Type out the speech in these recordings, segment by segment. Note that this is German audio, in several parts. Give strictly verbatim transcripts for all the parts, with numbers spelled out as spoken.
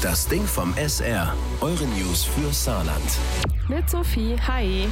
Das Ding vom S R. Eure News für Saarland. Mit Sophie, hi.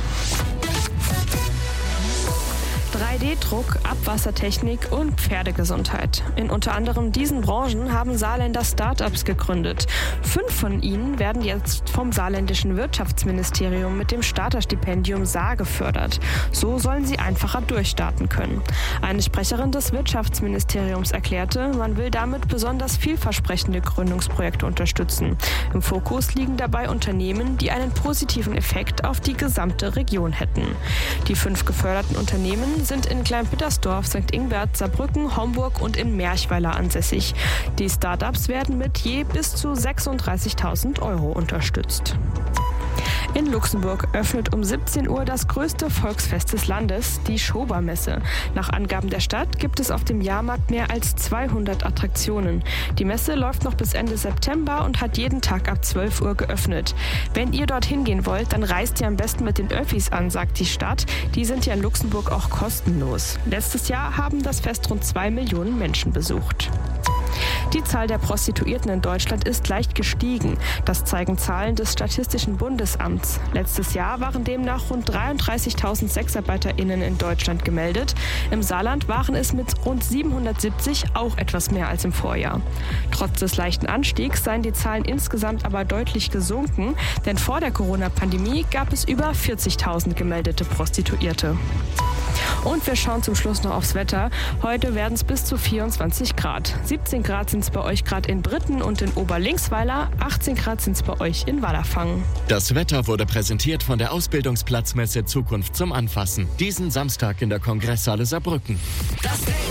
drei D Druck, Abwassertechnik und Pferdegesundheit. In unter anderem diesen Branchen haben Saarländer Start-ups gegründet. Fünf von ihnen werden jetzt vom saarländischen Wirtschaftsministerium mit dem Starterstipendium Saar gefördert. So sollen sie einfacher durchstarten können. Eine Sprecherin des Wirtschaftsministeriums erklärte, man will damit besonders vielversprechende Gründungsprojekte unterstützen. Im Fokus liegen dabei Unternehmen, die einen positiven Effekt auf die gesamte Region hätten. Die fünf geförderten Unternehmen sind in Kleinpittersdorf, Sankt Ingbert, Saarbrücken, Homburg und in Merchweiler ansässig. Die Startups werden mit je bis zu sechsunddreißigtausend Euro unterstützt. In Luxemburg öffnet um siebzehn Uhr das größte Volksfest des Landes, die Schobermesse. Nach Angaben der Stadt gibt es auf dem Jahrmarkt mehr als zweihundert Attraktionen. Die Messe läuft noch bis Ende September und hat jeden Tag ab zwölf Uhr geöffnet. Wenn ihr dorthin gehen wollt, dann reist ihr am besten mit den Öffis an, sagt die Stadt. Die sind ja in Luxemburg auch kostenlos. Letztes Jahr haben das Fest rund zwei Millionen Menschen besucht. Die Zahl der Prostituierten in Deutschland ist leicht gestiegen. Das zeigen Zahlen des Statistischen Bundesamts. Letztes Jahr waren demnach rund dreiunddreißigtausend SexarbeiterInnen in Deutschland gemeldet. Im Saarland waren es mit rund siebenhundertsiebzig auch etwas mehr als im Vorjahr. Trotz des leichten Anstiegs seien die Zahlen insgesamt aber deutlich gesunken, denn vor der Corona-Pandemie gab es über vierzigtausend gemeldete Prostituierte. Und wir schauen zum Schluss noch aufs Wetter. Heute werden es bis zu vierundzwanzig Grad. siebzehn Grad sind es bei euch gerade in Britten und in Oberlinksweiler. achtzehn Grad sind es bei euch in Wallerfangen. Das Wetter wurde präsentiert von der Ausbildungsplatzmesse Zukunft zum Anfassen. Diesen Samstag in der Kongresshalle Saarbrücken. Das Ding.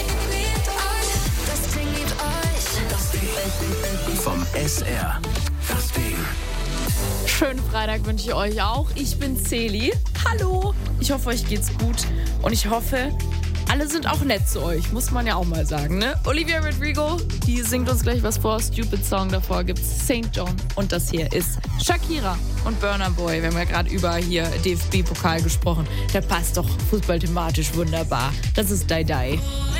Das Ding mit euch. Das Ding. Vom S R. Das Ding. Schönen Freitag wünsche ich euch auch. Ich bin Celi. Hallo. Ich hoffe, euch geht's gut. Und ich hoffe, alle sind auch nett zu euch. Muss man ja auch mal sagen, ne? Olivia Rodrigo, die singt uns gleich was vor. Stupid Song, davor gibt's Saint John. Und das hier ist Shakira und Burna Boy. Wir haben ja gerade über hier D F B-Pokal gesprochen. Der passt doch fußballthematisch wunderbar. Das ist Dai Dai.